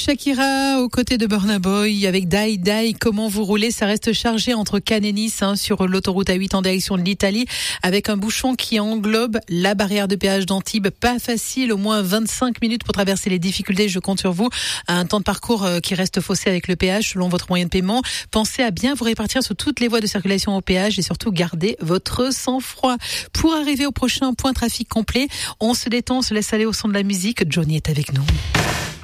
Shakira aux côtés de Burna Boy avec Die Die. Comment vous roulez? Ça reste chargé entre Cannes et Nice sur l'autoroute A8 en direction de l'Italie avec un bouchon qui englobe la barrière de péage d'Antibes. Pas facile, au moins 25 minutes pour traverser les difficultés. Je compte sur vous. Un temps de parcours qui reste faussé avec le péage selon votre moyen de paiement. Pensez à bien vous répartir sur toutes les voies de circulation au péage et surtout gardez votre sang-froid. Pour arriver au prochain point trafic complet, on se détend, on se laisse aller au son de la musique. Johnny est avec nous.